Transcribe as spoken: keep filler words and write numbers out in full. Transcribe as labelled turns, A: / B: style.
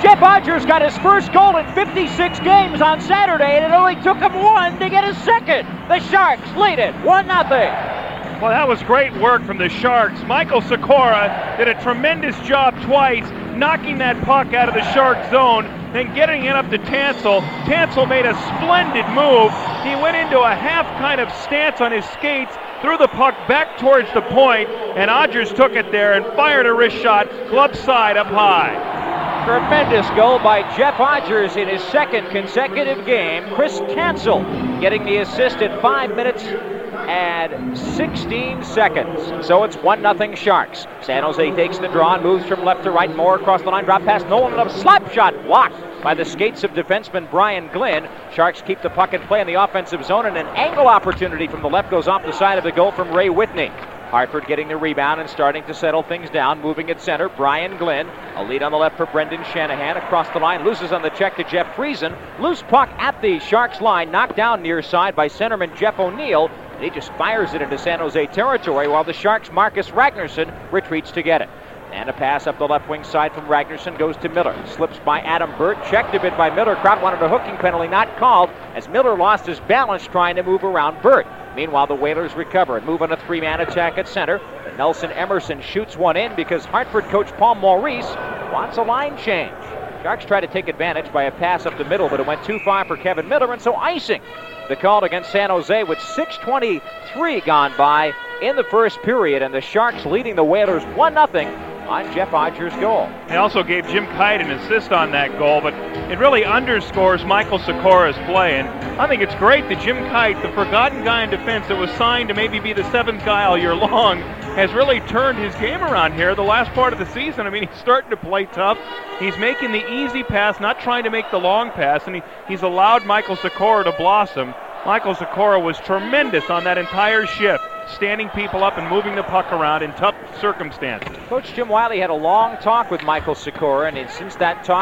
A: Jeff Odgers got his first goal in fifty-six games on Saturday, and it only took him one to get his second. The Sharks lead it one nothing.
B: Well, that was great work from the Sharks. Michael Sikora did a tremendous job twice, knocking that puck out of the Shark zone, then getting it up to Tansel. Tansel made a splendid move. He went into a half kind of stance on his skates, threw the puck back towards the point, and Odgers took it there and fired a wrist shot, glove side up high.
A: Tremendous goal by Jeff Odgers in his second consecutive game. Chris Tansel getting the assist at five minutes and sixteen seconds. So it's one nothing Sharks. San Jose takes the draw and moves from left to right. More across the line, drop pass, Nolan, and a slap shot blocked by the skates of defenseman Brian Glynn. Sharks keep the puck in play in the offensive zone, and an angle opportunity from the left goes off the side of the goal from Ray Whitney. Hartford getting the rebound and starting to settle things down. Moving at center, Brian Glynn. A lead on the left for Brendan Shanahan. Across the line, loses on the check to Jeff Friesen. Loose puck at the Sharks line, knocked down near side by centerman Jeff O'Neill. And he just fires it into San Jose territory while the Sharks' Marcus Ragnarsson retreats to get it. And a pass up the left wing side from Ragnarsson goes to Miller. Slips by Adam Burt, checked a bit by Miller. Crowd wanted a hooking penalty, not called, as Miller lost his balance trying to move around Burt. Meanwhile, the Whalers recover and move on a three-man attack at center. But Nelson Emerson shoots one in because Hartford coach Paul Maurice wants a line change. Sharks try to take advantage by a pass up the middle, but it went too far for Kevin Miller, and so icing the call against San Jose with six twenty-three gone by in the first period, and the Sharks leading the Whalers one nothing on Jeff Odgers' goal.
B: They also gave Jim Kite an assist on that goal, but it really underscores Michael Sikora's play. And I think it's great that Jim Kite, the forgotten guy in defense that was signed to maybe be the seventh guy all year long, has really turned his game around here the last part of the season. I mean, he's starting to play tough. He's making the easy pass, not trying to make the long pass, and he, he's allowed Michael Sikora to blossom. Michael Sikora was tremendous on that entire shift, standing people up and moving the puck around in tough circumstances.
A: Coach Jim Wiley had a long talk with Michael Sikora, and since that talk,